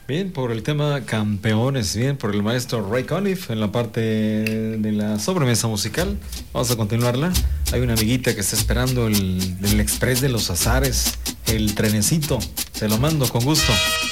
Bien, por el tema Campeones, bien, por el maestro Ray Conniff en la parte de la sobremesa musical. Vamos a continuarla. Hay una amiguita que está esperando el Express de los Azares, el trenecito. Se lo mando con gusto.